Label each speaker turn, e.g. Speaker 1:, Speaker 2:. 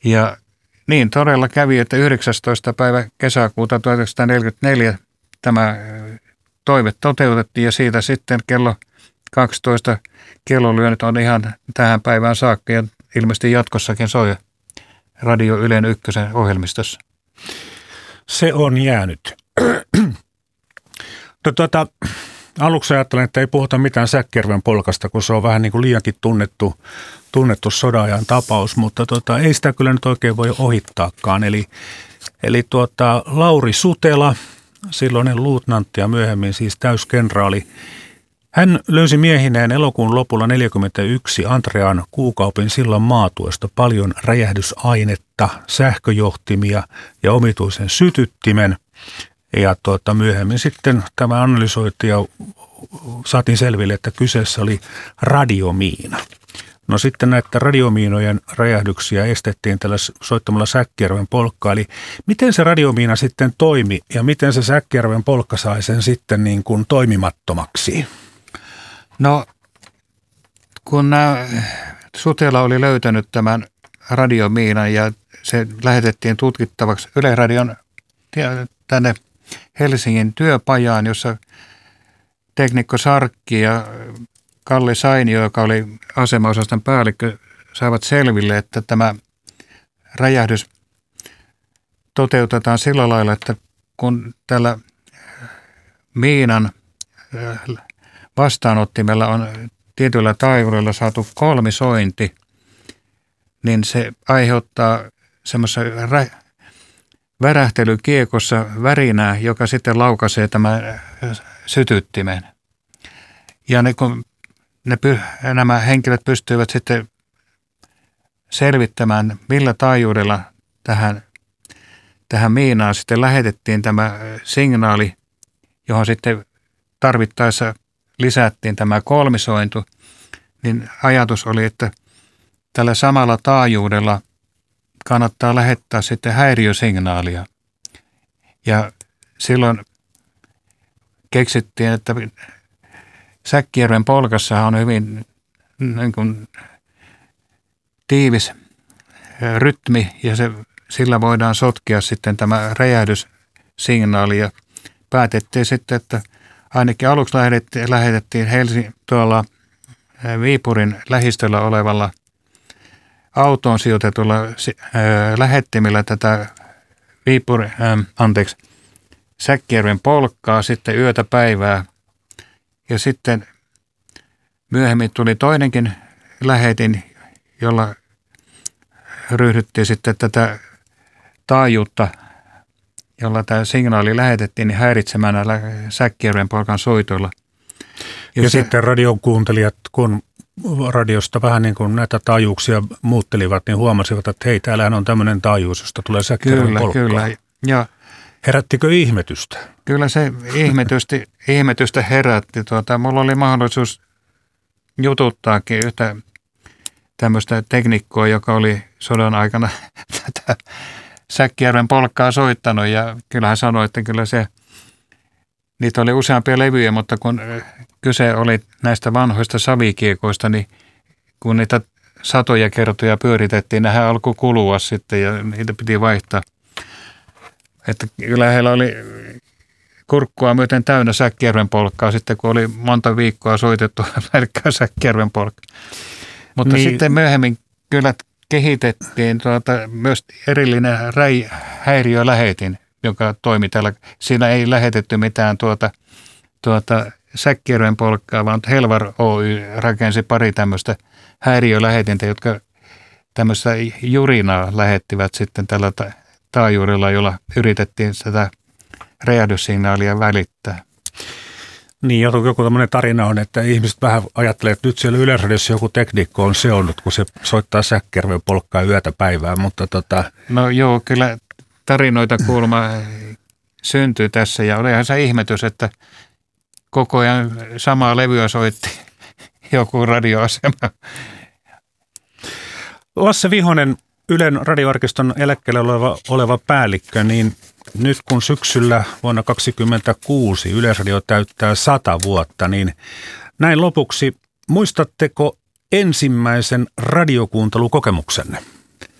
Speaker 1: Ja niin todella kävi, että 19. päivä kesäkuuta 1944 tämä toive toteutettiin ja siitä sitten kello 12 kellolyönnit on ihan tähän päivään saakka ja ilmeisesti jatkossakin soi Radio Ylen Ykkösen ohjelmistossa.
Speaker 2: Se on jäänyt. Aluksi ajattelen, että ei puhuta mitään Säkkijärven polkasta, kun se on vähän niin kuin liiankin tunnettu sodan-ajan tapaus, mutta ei sitä kyllä nyt oikein voi ohittaakaan. Eli Lauri Sutela, silloinen luutnantti ja myöhemmin siis täyskenraali, hän löysi miehineen elokuun lopulla 1941 Antrean Kuukaupin sillan maatuesta paljon räjähdysainetta, sähköjohtimia ja omituisen sytyttimen. Ja myöhemmin sitten tämä analysoitiin ja saatiin selville, että kyseessä oli radiomiina. No sitten näitä radiomiinojen räjähdyksiä estettiin tällä soittamalla Säkkijärven polkkaa. Eli miten se radiomiina sitten toimi ja miten se Säkkijärven polkka sai sen sitten niin kuin toimimattomaksi?
Speaker 1: No kun Sutela oli löytänyt tämän radiomiinan ja se lähetettiin tutkittavaksi Yleisradion tänne Helsingin työpajaan, jossa teknikko Sarkki ja Kalle Sainio, joka oli asemaosaston päällikkö, saivat selville, että tämä räjähdys toteutetaan sillä lailla, että kun tällä miinan vastaanottimella on tietyllä taajuudella saatu kolmisointi, niin se aiheuttaa semmoisessa värähtelykiekossa värinää, joka sitten laukaisee tämän sytyttimen. Ja kun nämä henkilöt pystyivät sitten selvittämään, millä taajuudella tähän miinaan sitten lähetettiin tämä signaali, johon sitten tarvittaessa lisättiin tämä kolmisointu, niin ajatus oli, että tällä samalla taajuudella kannattaa lähettää sitten häiriösignaalia. Ja silloin keksittiin, että Säkkijärven polkassa on hyvin niin kuin tiivis rytmi ja sillä voidaan sotkea sitten tämä räjähdyssignaali. Ja päätettiin sitten, että ainakin aluksi lähetettiin tuolla Viipurin lähistöllä olevalla autoon sijoitetulla lähettimillä tätä Säkkijärven polkkaa sitten yötä päivää. Ja sitten myöhemmin tuli toinenkin lähetin, jolla ryhdyttiin sitten tätä taajuutta, jolla tämä signaali lähetettiin, niin häiritsemään näillä Säkkijärven polkan soitoilla.
Speaker 2: Ja sitten radion kuuntelijat, kun radiosta vähän niin kuin näitä taajuuksia muuttelivat, niin huomasivat, että hei, täällähän on tämmöinen taajuus, josta tulee Säkkijärven polkkaa. Kyllä. Ja herättikö ihmetystä? Kyllä
Speaker 1: se ihmetystä herätti. Mulla oli mahdollisuus jututtaakin yhtä tämmöistä teknikkoa, joka oli sodan aikana tätä Säkkijärven polkkaa soittanut. Ja kyllä hän sanoi, että kyllä niitä oli useampia levyjä, mutta kun kyse oli näistä vanhoista savikiekoista, niin kun niitä satoja kertoja pyöritettiin, nehän alkoi kulua sitten ja niitä piti vaihtaa. Että kyllä heillä oli kurkkua myöten täynnä Säkkijärven polkkaa sitten, kun oli monta viikkoa soitettu pelkkää Säkkijärven polkkaa. Mutta niin, sitten myöhemmin kyllä kehitettiin myös erillinen häiriölähetin, joka toimi täällä. Siinä ei lähetetty mitään Säkkijärven polkkaa, vaan Helvar Oy rakensi pari tämmöistä häiriölähetintä, jotka tämmöistä jurinaa lähettivät sitten tällä taajuudella, jolla yritettiin sitä räjähdyssignaalia välittää.
Speaker 2: Niin, joku tämmöinen tarina on, että ihmiset vähän ajattelee, että nyt siellä Yleisradiossa joku tekniikko on seonnut, kun se soittaa Säkkijärven polkkaa yötä päivää, mutta
Speaker 1: No joo, kyllä tarinoita kuulemma syntyy tässä ja olihan se ihmetys, että koko ajan samaa levyä soitti joku radioasema.
Speaker 2: Lasse Vihonen, Ylen radioarkiston eläkkeellä oleva päällikkö, niin nyt kun syksyllä vuonna 2026 Yleisradio täyttää 100 vuotta, niin näin lopuksi, muistatteko ensimmäisen radiokuuntelukokemuksenne?